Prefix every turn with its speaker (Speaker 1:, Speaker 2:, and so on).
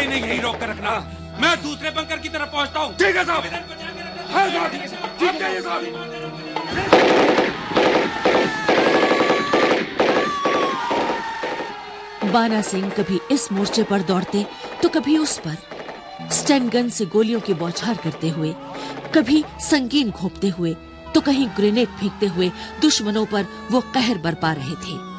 Speaker 1: इन्हें यही रोक कर रखना, मैं दूसरे बंकर की तरफ पहुंचता हूँ।
Speaker 2: ठीक है साहब। हाँ साहब, ठीक है साहब।
Speaker 3: बाना सिंह कभी इस मोर्चे पर दौड़ते तो कभी उस पर, स्टन गन से गोलियों की बौछार करते हुए, कभी संगीन घोंपते हुए तो कहीं ग्रेनेड फेंकते हुए दुश्मनों पर वो कहर बरपा रहे थे।